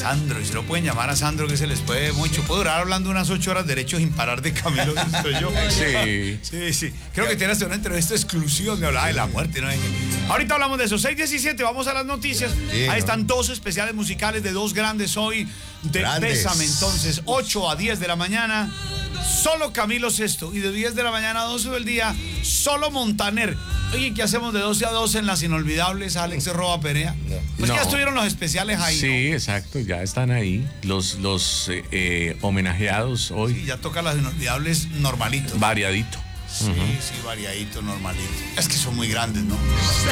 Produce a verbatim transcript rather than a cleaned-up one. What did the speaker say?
Sandro, y si no pueden llamar a Sandro, que se les puede mucho. Puedo durar hablando unas ocho horas derechos sin parar de Camilo. Soy yo. Sí. Sí, sí. Creo que tienes una entrevista exclusiva donde hablaba de la muerte, ¿no? Ahorita hablamos de eso. seis diecisiete, vamos a las noticias. Sí, Ahí ¿no? están dos especiales musicales de dos grandes hoy. De Grandes. Pésame, entonces, ocho a diez de la mañana. Solo Camilo Sesto. Y de diez de la mañana a doce del día, solo Montaner. Oye, ¿qué hacemos de doce a doce en las inolvidables, Alex Roa Perea? Pues No. ya estuvieron los especiales ahí, Sí, ¿no? exacto, ya están ahí los, los eh, eh, homenajeados hoy, Sí, ya toca las inolvidables normalito. variadito. Sí, sí, variadito, normalito. Es que son muy grandes, ¿no?